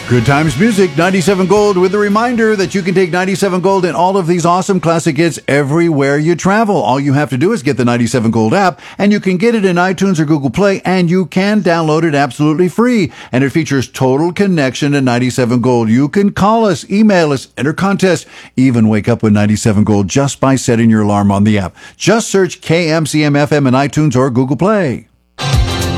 Good Times Music, 97 Gold, with a reminder that you can take 97 Gold and all of these awesome classic hits everywhere you travel. All you have to do is get the 97 Gold app, and you can get it in iTunes or Google Play, and you can download it absolutely free. And it features total connection to 97 Gold. You can call us, email us, enter contest, even wake up with 97 Gold just by setting your alarm on the app. Just search KMCM FM in iTunes or Google Play.